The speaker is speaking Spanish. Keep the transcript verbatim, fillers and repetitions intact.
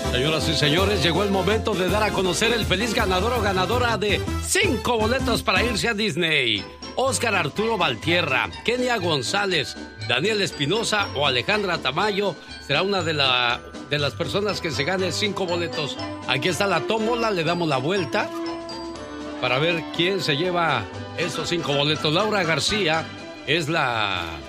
Señoras y señores, llegó el momento de dar a conocer el feliz ganador o ganadora de cinco boletos para irse a Disney. Óscar Arturo Valtierra, Kenia González, Daniel Espinosa o Alejandra Tamayo será una de, la, de las personas que se gane cinco boletos. Aquí está la tómbola, le damos la vuelta para ver quién se lleva esos cinco boletos. Laura García es la